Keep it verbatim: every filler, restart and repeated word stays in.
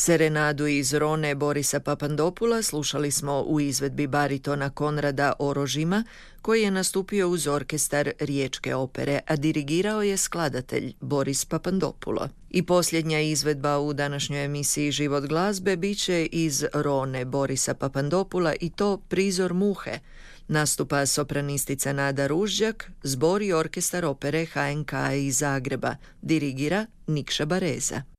Serenadu iz Rone Borisa Papandopula slušali smo u izvedbi baritona Konrada Orožima, koji je nastupio uz orkestar Riječke opere, a dirigirao je skladatelj Boris Papandopulo. I posljednja izvedba u današnjoj emisiji Život glazbe bit će iz Rone Borisa Papandopula i to Prizor muhe. Nastupa sopranistica Nada Ružđak, zbor i orkestar opere H N K iz Zagreba. Dirigira Nikša Bareza.